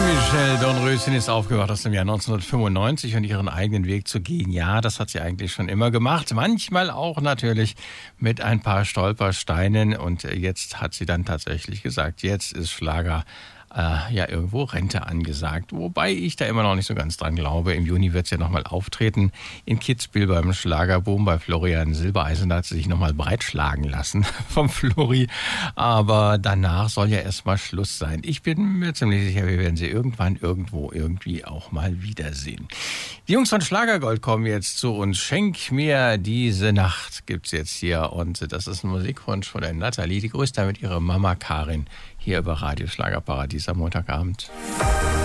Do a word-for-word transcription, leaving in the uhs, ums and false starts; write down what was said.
Michelle Dornröschen ist aufgewacht aus dem Jahr neunzehnhundertfünfundneunzig und ihren eigenen Weg zu gehen. Ja, das hat sie eigentlich schon immer gemacht. Manchmal auch natürlich mit ein paar Stolpersteinen. Und jetzt hat sie dann tatsächlich gesagt, jetzt ist Schlager äh, ja irgendwo Rente angesagt. Wobei ich da immer noch nicht so ganz dran glaube. Im Juni wird sie ja nochmal auftreten in Kitzbühel beim Schlagerboom bei Florian Silbereisen. Da hat sie sich nochmal breitschlagen lassen vom Flori. Aber danach soll ja erstmal Schluss sein. Ich bin mir ziemlich sicher, wir werden sie irgendwann irgendwo irgendwie auch mal wiedersehen. Die Jungs von Schlagergold kommen jetzt zu uns. Schenk mir diese Nacht gibt's jetzt hier. Und das ist ein Musikwunsch von der Nathalie. Die grüßt damit ihre Mama Karin hier über Radio Schlagerparadies am Montagabend.